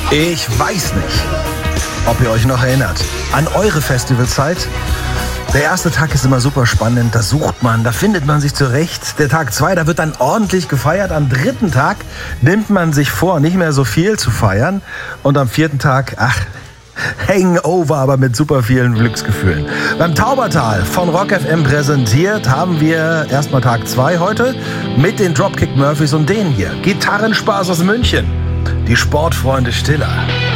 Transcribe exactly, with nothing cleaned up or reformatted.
Ich weiß nicht, ob ihr euch noch erinnert an eure Festivalzeit. Der erste Tag ist immer super spannend, da sucht man, da findet man sich zurecht. Der Tag zwei, da wird dann ordentlich gefeiert. Am dritten Tag nimmt man sich vor, nicht mehr so viel zu feiern. Und am vierten Tag, ach, Hangover, aber mit super vielen Glücksgefühlen. Beim Taubertal von Rock F M präsentiert haben wir erstmal Tag zwei heute mit den Dropkick Murphys und denen hier. Gitarrenspaß aus München, die Sportfreunde Stiller.